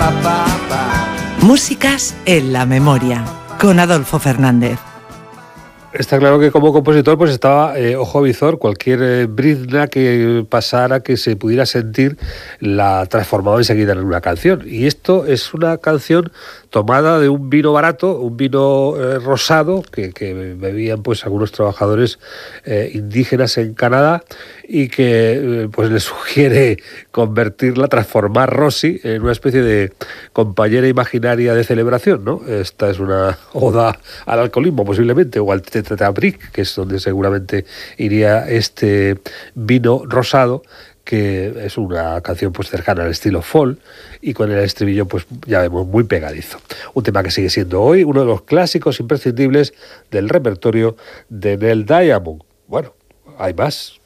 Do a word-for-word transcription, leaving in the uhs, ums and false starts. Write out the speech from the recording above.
Músicas en la memoria, con Adolfo Fernández. Está claro que como compositor pues estaba eh, ojo visor, cualquier eh, brizna que pasara, que se pudiera sentir, la transformaba enseguida en una canción. Y esto es una canción tomada de un vino barato, un vino eh, rosado que, que bebían pues algunos trabajadores eh, indígenas en Canadá, y que eh, pues le sugiere convertirla, transformar Rosy en una especie de compañera imaginaria de celebración, ¿no? Esta es una oda al alcoholismo posiblemente, o al tetrabric, que es donde seguramente iría este vino rosado, que es una canción pues cercana al estilo folk, y con el estribillo pues ya vemos muy pegadizo. Un tema que sigue siendo hoy uno de los clásicos imprescindibles del repertorio de Neil Diamond. Bueno, hay más.